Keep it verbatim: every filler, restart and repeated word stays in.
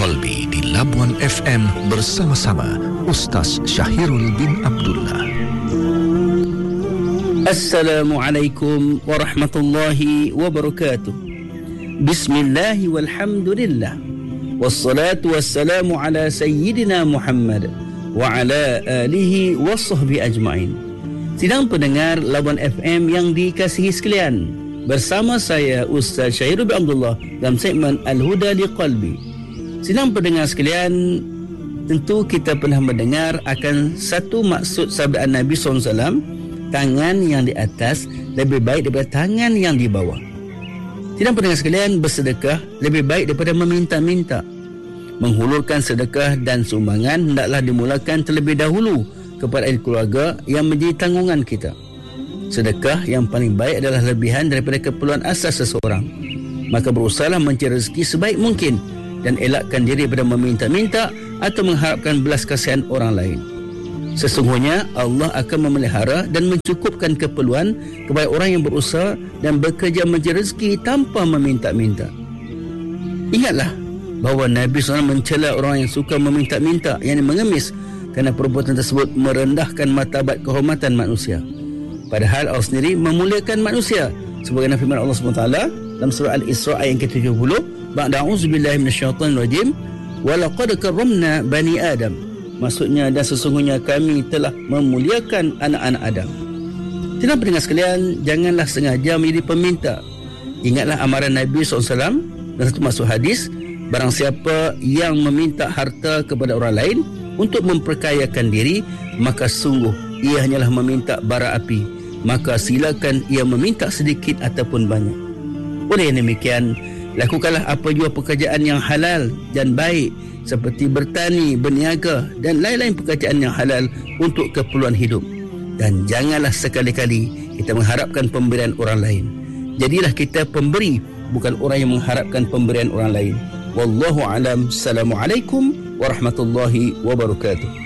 Qalbi di Labuan F M bersama-sama Ustaz Syahirul bin Abdullah. Assalamualaikum warahmatullahi wabarakatuh. Bismillah walhamdulillah. Wassalatu wassalamu ala sayyidina Muhammad wa ala alihi wa sahbihi ajma'in. Sidang pendengar Labuan F M yang dikasihi sekalian, bersama saya Ustaz Syahirul bin Abdullah dalam segmen Al-Huda li Qalbi. Sidang pendengar sekalian, tentu kita pernah mendengar akan satu maksud sabda Nabi sallallahu alaihi wasallam, tangan yang di atas lebih baik daripada tangan yang di bawah. Sidang pendengar sekalian, bersedekah lebih baik daripada meminta-minta. Menghulurkan sedekah dan sumbangan hendaklah dimulakan terlebih dahulu kepada ahli keluarga yang menjadi tanggungan kita. Sedekah yang paling baik adalah lebihan daripada keperluan asas seseorang. Maka berusahalah mencari rezeki sebaik mungkin dan elakkan diri daripada meminta-minta atau mengharapkan belas kasihan orang lain. Sesungguhnya Allah akan memelihara dan mencukupkan keperluan kepada orang yang berusaha dan bekerja mencari rezeki tanpa meminta-minta. Ingatlah bahawa Nabi sallallahu alaihi wasallam mencela orang yang suka meminta-minta, yang mengemis, kerana perbuatan tersebut merendahkan martabat kehormatan manusia. Padahal Allah sendiri memuliakan manusia, sebagaimana firman Allah subhanahu wa taala dalam surah Al-Isra ayat ke tujuh puluh, ba'da a'udzubillahi minasyaitonir rajim, wa laqad karramna bani Adam. Maksudnya, dan sesungguhnya kami telah memuliakan anak-anak Adam. Tidak pendengar sekalian, janganlah sengaja menjadi peminta. Ingatlah amaran Nabi sallallahu alaihi wasallam dan satu maksud hadis, barang siapa yang meminta harta kepada orang lain untuk memperkayakan diri, maka sungguh ia hanyalah meminta bara api. Maka silakan ia meminta sedikit ataupun banyak. Oleh yang demikian, lakukanlah apa jua pekerjaan yang halal dan baik, seperti bertani, berniaga dan lain-lain pekerjaan yang halal untuk keperluan hidup. Dan janganlah sekali-kali kita mengharapkan pemberian orang lain. Jadilah kita pemberi, bukan orang yang mengharapkan pemberian orang lain. Wallahu alam. Assalamualaikum warahmatullahi wabarakatuh.